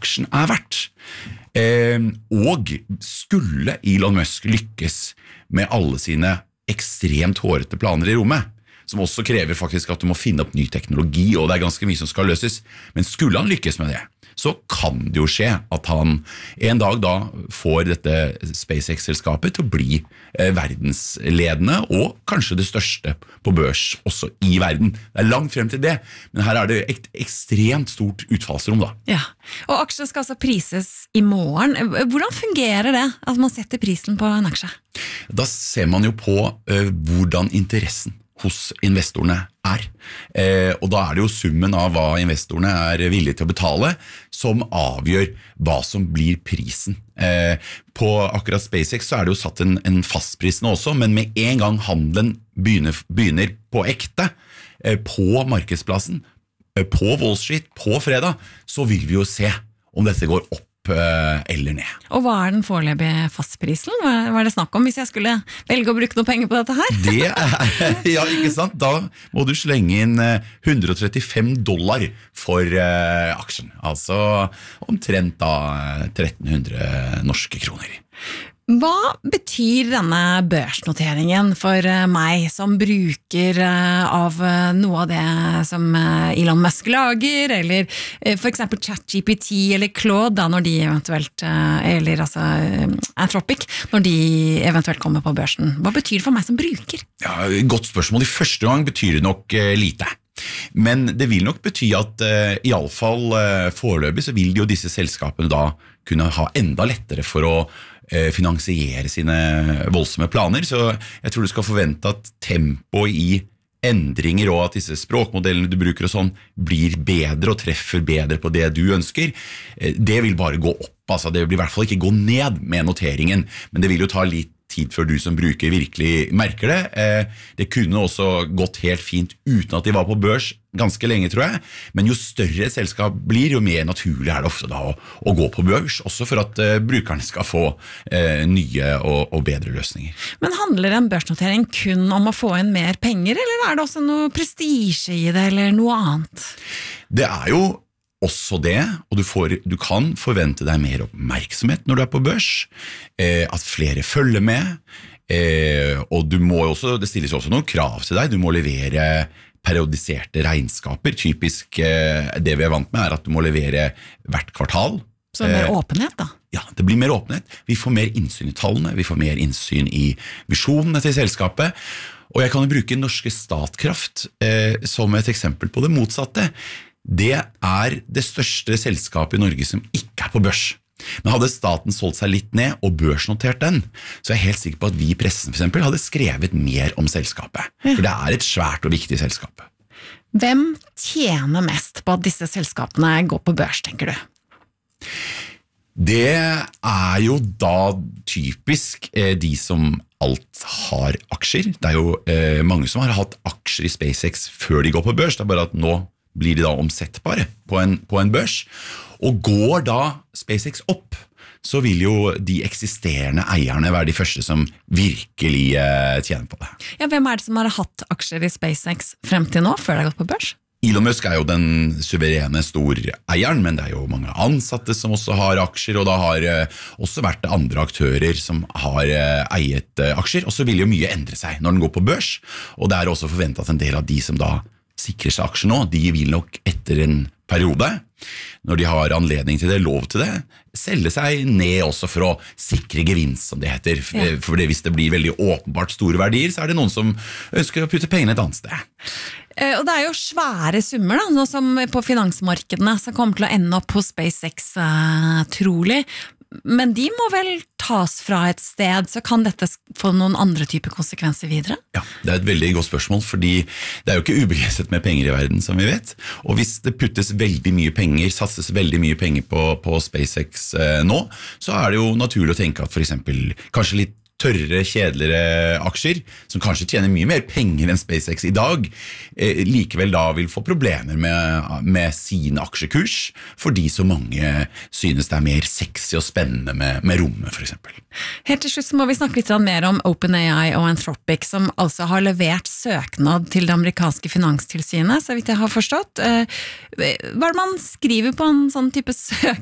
aksjen verdt. Og skulle Elon Musk lykkes med alle sine ekstremt hårete planer i rommet, som også krever faktisk at du må finne opp ny teknologi, og det ganske mye som skal løses, men skulle han lykkes med det, så kan det jo skje at han en dag da får dette SpaceX-selskapet til å bli verdensledende og kanskje det største på børs også i verden. Det langt frem til det, men her det et ekstremt stort utfallsrom da. Ja, og aksjen skal altså prises i morgen. Hvordan fungerer det at man setter prisen på en aksje? Da ser man jo på hvordan interessen hos investorene og da det jo summen av hva investorene villige til å betale som avgjør hva som blir prisen. På akkurat SpaceX så det jo satt en fastpris nå også, men med en gang handelen begynner på ekte, på markedsplassen, på Wall Street, på fredag, så vil vi jo se om dette går opp eller ned. Og hva den foreløpige fastprisen? Hva det snakk om hvis jeg skulle velge å bruke noe penger på dette her? Det ja, ikke sant? Da må du slenge inn $135 for aksjen. Altså omtrent da 1300 norske kroner. Hva betyr denne børsnoteringen for meg som bruker av noe av det som Elon Musk lager, eller for eksempel ChatGPT eller Claude da, når de eventuelt, eller altså Anthropic, når de eventuelt kommer på børsen? Hva betyr det for meg som bruker? Ja, godt spørsmål. I første gang betyr det nok lite. Men det vil nok bety at i alle fall foreløpig så vil jo disse selskapene da kunne ha enda lettere for å finansiere sine voldsomme planer, så jeg tror du skal forvente at tempo i endringer og at disse språkmodellene du bruker og sånn blir bedre og treffer bedre på det du ønsker. Det vil bare gå opp, altså det vil i hvert fall ikke gå ned med noteringen, men det vil jo ta litt tid før du som bruker virkelig merker det. Det kunne også gått helt fint uten at de var på børs ganske lenge, tror jeg, men jo større et selskap blir, jo mer naturlig det ofte da å gå på børs, også for at brukerne skal få nye og bedre løsninger. Men handler en børsnotering kun om å få inn mer penger, eller det også noe prestige i det, eller noe annet? Det jo også det, og du kan forvente deg mer oppmerksomhet når du på børs, at flere følger med, og du må også, det stilles også noen krav til deg, du må levere periodiserte regnskaper, typisk det vi vant med at du må levere hvert kvartal. Så mer åpenhet da? Ja, det blir mer åpenhet, vi får mer innsyn i tallene, vi får mer innsyn i visjonene til selskapet, og jeg kan jo bruke Norske Statkraft som et eksempel på det motsatte. Det det største selskapet i Norge som ikke på børs. Men hadde staten solgt seg litt ned og børsnotert den, så jeg helt sikker på at vi i pressen for eksempel hadde skrevet mer om selskapet. For det et svært og viktig selskap. Hvem tjener mest på at disse selskapene går på børs, tenker du? Det jo da typisk de som alt har aksjer. Det jo mange som har hatt aksjer i SpaceX før de går på børs, det bare at nå blir de da omsettbare på en børs, og går da SpaceX opp, så vil jo de eksisterende eierne være de første som virkelig tjener på det. Ja, hvem det som har hatt aksjer i SpaceX frem til nå, før det har gått på børs? Elon Musk jo den suverene storeieren, men det jo mange ansatte som også har aksjer, og da har også vært andre aktører som har eiet aksjer, og så vil jo mye endre seg når den går på børs, og det også forventet at en del av de som da sikrer seg aksjer nå, de vil nok etter en periode, når de har anledning til det, lov til det, selge seg ned også for å sikre gevinst, som det heter. For hvis det blir veldig åpenbart store verdier, så det noen som ønsker å putte pengene et annet sted. Og det jo svære summer da, nå som på finansmarkedene som kommer til å ende opp hos SpaceX trolig, men de må vel tas fra et sted, så kan dette få noen andre typer konsekvenser videre? Ja, det et veldig godt spørsmål, fordi det jo ikke ubegrenset med penger i verden, som vi vet. Og hvis det puttes veldig mye penger, satses veldig mye penger på SpaceX nå, så det jo naturlig å tenke at for eksempel kanskje litt tørre, kjedeligere aksjer, som kanskje tjener mye mer penger enn SpaceX i dag, likevel da vil få problemer med sin aksjekurs, fordi så mange synes det mer sexy og spennende med rommet, for eksempel. Helt til slutt så må vi snakke litt mer om OpenAI og Anthropic, som altså har levert søknad til det amerikanske finanstilsynet, så vidt jeg har forstått. Hva det man skriver på en sånn type søknad?